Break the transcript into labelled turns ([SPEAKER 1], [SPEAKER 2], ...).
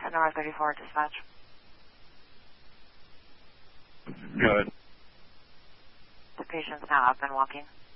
[SPEAKER 1] Aurora 34 dispatch.
[SPEAKER 2] Good.
[SPEAKER 1] The patient's now up and walking.